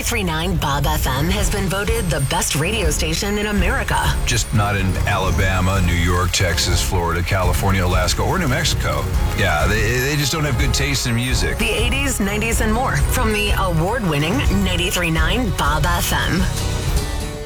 93.9 Bob FM has been voted the best radio station in America. Just not in Alabama, New York, Texas, Florida, California, Alaska, or New Mexico. Yeah, they just don't have good taste in music. The 80s, 90s, and more from the award-winning 93.9 Bob FM.